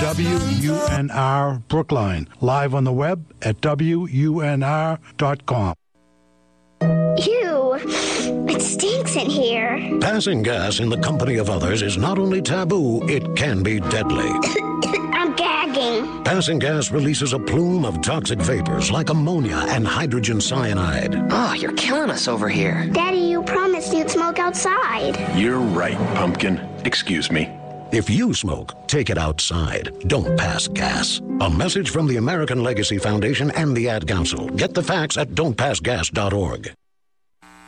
WUNR Brookline. Live on the web at WUNR.com. Ew, it stinks in here. Passing gas in the company of others is not only taboo, it can be deadly. I'm gagging. Passing gas releases a plume of toxic vapors like ammonia and hydrogen cyanide. Oh, you're killing us over here. Daddy, you promised you'd smoke outside. You're right, Pumpkin. Excuse me. If you smoke, take it outside. Don't pass gas. A message from the American Legacy Foundation and the Ad Council. Get the facts at don'tpassgas.org.